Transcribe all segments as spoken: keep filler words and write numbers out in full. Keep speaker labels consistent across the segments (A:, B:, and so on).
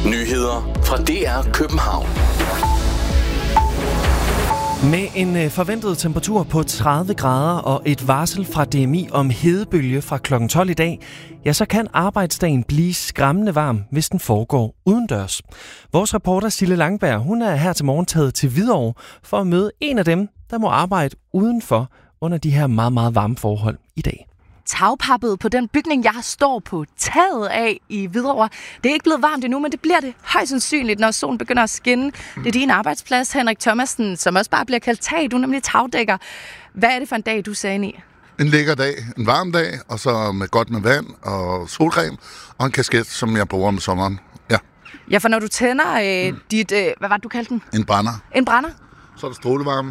A: Nyheder fra D R København.
B: Med en forventet temperatur på tredive grader og et varsel fra D M I om hedebølge fra klokken tolv i dag, ja, så kan arbejdsdagen blive skræmmende varm, hvis den foregår udendørs. Vores reporter Sille Langberg, hun er her til morgen taget til Hvidovre for at møde en af dem, der må arbejde udenfor under de her meget, meget varme forhold i dag.
C: Tagpappet på den bygning, jeg står på taget af i Hvidovre. Det er ikke blevet varmt endnu, men det bliver det højst sandsynligt, når solen begynder at skinne. Det er din arbejdsplads, Henrik Thomasen, som også bare bliver kaldt tag. Du er nemlig tagdækker. Hvad er det for en dag, du ser ind i?
D: En lækker dag, en varm dag, og så med godt med vand og solcreme, og en kasket, som jeg bruger om sommeren. Ja,
C: Ja, for når du tænder øh, mm. dit... Øh, hvad var det, du kaldte den?
D: en brænder.
C: En brænder?
D: Så er der strålevarme.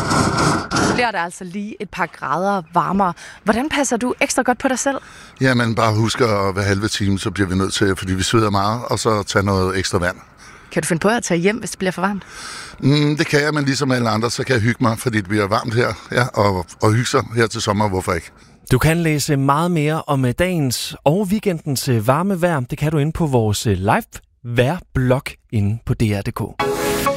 C: Bliver der altså lige et par grader varmere. Hvordan passer du ekstra godt på dig selv?
D: Jamen, bare husk at hver halve time, så bliver vi nødt til, fordi vi sveder meget, og så tage noget ekstra vand.
C: Kan du finde på at tage hjem, hvis det bliver for varmt?
D: Mm, det kan jeg, men ligesom alle andre, så kan jeg hygge mig, fordi det bliver varmt her, ja, og, og hygge sig her til sommer, hvorfor ikke?
B: Du kan læse meget mere om dagens og weekendens varme vejr. Det kan du inde på vores live vejrblog inde på D R punktum d k.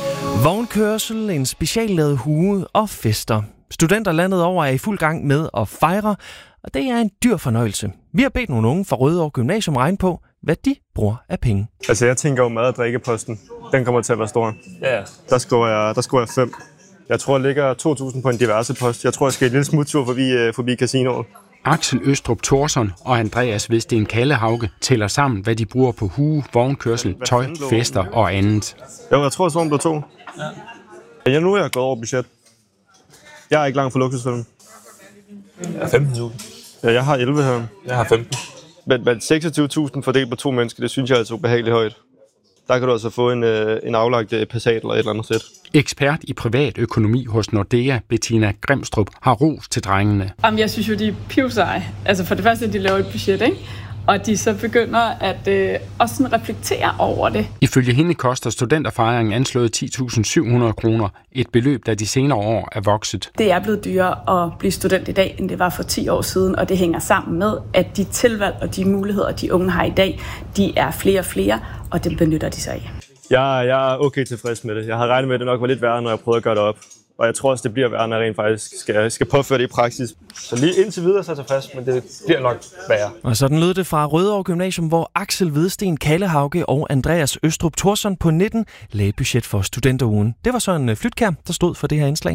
B: Vognkørsel, en speciallavet hue og fester. Studenter landet over er i fuld gang med at fejre, og det er en dyr fornøjelse. Vi har bedt nogle unge fra Rødovre Gymnasium regne på, hvad de bruger af penge.
E: Altså jeg tænker jo mad- og drikkeposten. Den kommer til at være stor. Ja. Der skriver jeg, der skriver jeg fem. Jeg tror, jeg ligger to tusind på en diverse post. Jeg tror, jeg skal en lille smuttur forbi, forbi casinoet.
F: Axel Østrup Thorsson og Andreas Vestin Kallehauge tæller sammen, hvad de bruger på hue, vognkørsel, tøj, fester og andet.
E: Jo, jeg tror, jeg så blev to. Ja. Ja, nu er jeg gået over budget. Jeg er ikke langt for luksusfælden.
G: Jeg er femten tusind.
E: Ja, jeg har elleve her.
G: Jeg har femten.
E: Men, men seksogtyve tusind fordelt på to mennesker, det synes jeg er altså ubehageligt højt. Der kan du altså få en, en aflagt Passat eller et eller andet sæt.
F: Ekspert i privat økonomi hos Nordea, Bettina Grimstrup, har ros til drengene.
H: Jamen, jeg synes jo, de er pivseje. Altså for det første, at de laver et budget, ikke? Og de så begynder at øh, også sådan reflektere over det.
F: Ifølge hende koster studenterfejringen anslået ti tusind syv hundrede kroner, et beløb, der de senere år er vokset.
H: Det er blevet dyrere at blive student i dag, end det var for ti år siden, og det hænger sammen med, at de tilvalg og de muligheder, de unge har i dag, de er flere og flere, og det benytter de sig af.
E: Jeg, jeg er okay tilfreds med det. Jeg havde regnet med, at det nok var lidt værre, når jeg prøvede at gøre det op. Og jeg tror også, det bliver værre, når jeg rent faktisk skal, skal påføre det i praksis. Så lige indtil videre så er jeg tilfreds, men det bliver nok værre.
B: Og sådan lød det fra Rødovre Gymnasium, hvor Axel Vedsten Kallehauge og Andreas Østrup Thorsson på nitten lagde budget for studenterugen. Det var så en flytkær, der stod for det her indslag.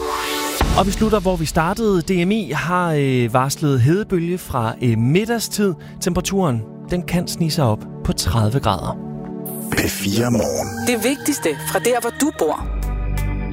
B: Og vi slutter, hvor vi startede. D M I har øh, varslet hedebølge fra øh, middagstid. Temperaturen den kan snige sig op på tredive grader.
A: P fire Morgen.
I: Det vigtigste fra der, hvor du bor.